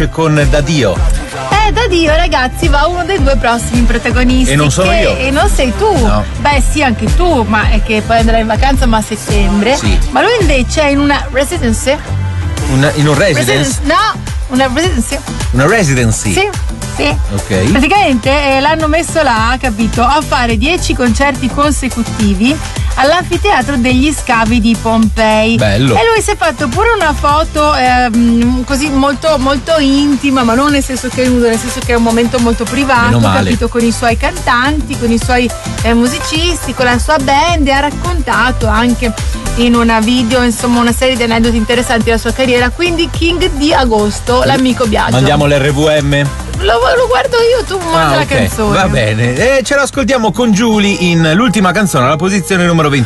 esce con Da Dio. Da Dio, ragazzi, va uno dei due prossimi protagonisti. E non sono io. E non sei tu. No. Beh, sì, anche tu, ma è che poi andrai in vacanza ma a settembre. Sì. Ma lui invece è in una residency. In un residence? No, una residency. Una residency? Sì. Sì. Ok. Praticamente l'hanno messo là, capito, a fare 10 concerti consecutivi all'anfiteatro degli Scavi di Pompei. Bello. E lui si è fatto pure una foto così molto molto intima, ma non nel senso che è nudo, nel senso che è un momento molto privato, capito, con i suoi cantanti, con i suoi musicisti, con la sua band, e ha raccontato anche in una video, insomma, una serie di aneddoti interessanti della sua carriera. Quindi King di Agosto, l'amico Biagio. Mandiamo l'RVM? Lo guardo io, tu manda la canzone. Va bene, ce l'ascoltiamo con Giulia in l'ultima canzone alla posizione numero 20.